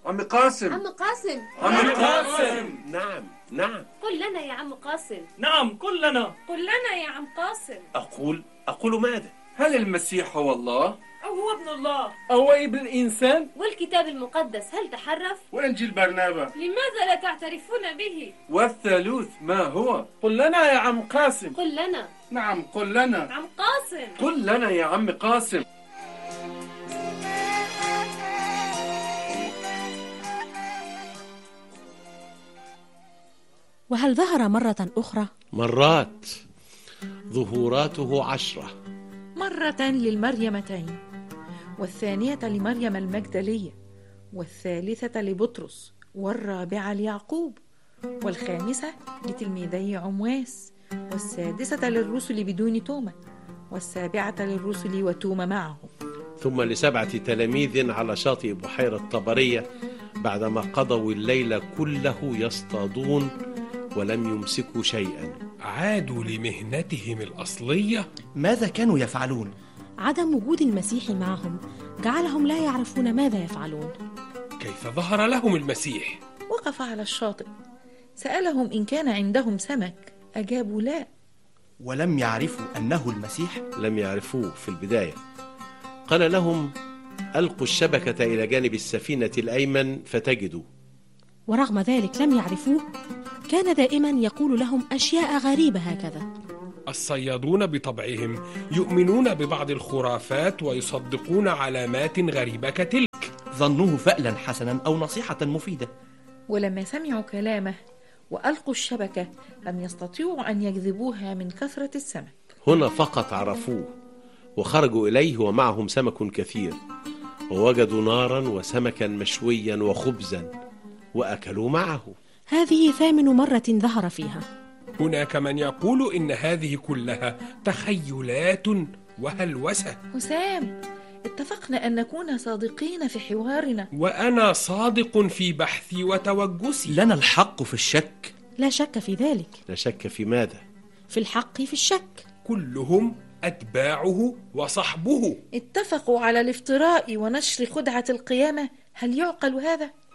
عم قاسم. عم قاسم. عم قاسم. نعم. قل لنا يا عم قاسم. نعم قل لنا. قل لنا يا عم قاسم. أقول ماذا؟ هل المسيح هو الله؟ أو هو ابن الله؟ أو ابن الإنسان؟ والكتاب المقدس هل تحرف؟ وإنجيل برنابا لماذا لا تعترفون به؟ والثالوث ما هو؟ قل لنا يا عم قاسم. قل لنا. نعم قل لنا. عم قاسم. قل لنا يا عم قاسم. وهل ظهر مرة أخرى؟ مرات، ظهوراته 10. مرة للمريمتين، والثانية لمريم المجدلية، والثالثة لبطرس، والرابعة ليعقوب، والخامسة لتلميذي عمواس، والسادسة للرسل بدون توما، والسابعة للرسل وتوما معهم، ثم ل7 تلاميذ على شاطئ بحيرة طبرية بعدما قضوا الليل كله يصطادون ولم يمسكوا شيئا. عادوا لمهنتهم الأصلية. ماذا كانوا يفعلون؟ عدم وجود المسيح معهم جعلهم لا يعرفون ماذا يفعلون. كيف ظهر لهم المسيح؟ وقف على الشاطئ، سألهم إن كان عندهم سمك، أجابوا لا. ولم يعرفوا أنه المسيح؟ لم يعرفوه في البداية. قال لهم: ألقوا الشبكة إلى جانب السفينة الأيمن فتجدوا. ورغم ذلك لم يعرفوه. كان دائما يقول لهم أشياء غريبة هكذا. الصيادون بطبعهم يؤمنون ببعض الخرافات ويصدقون علامات غريبة كتلك. ظنوه فعلا حسنا أو نصيحة مفيدة. ولما سمعوا كلامه وألقوا الشبكة لم يستطيعوا أن يجذبوها من كثرة السمك. هنا فقط عرفوه، وخرجوا إليه ومعهم سمك كثير، ووجدوا نارا وسمكا مشويا وخبزا وأكلوا معه. هذه 8 مرة ظهر فيها. هناك من يقول إن هذه كلها تخيلات وهلوسة. حسام، اتفقنا أن نكون صادقين في حوارنا. وأنا صادق في بحثي وتوجسي. لنا الحق في الشك. لا شك في ذلك. لا شك في ماذا؟ في الحق في الشك. كلهم أتباعه وصحبه اتفقوا على الافتراء ونشر خدعة القيامة. هل يعقل هذا؟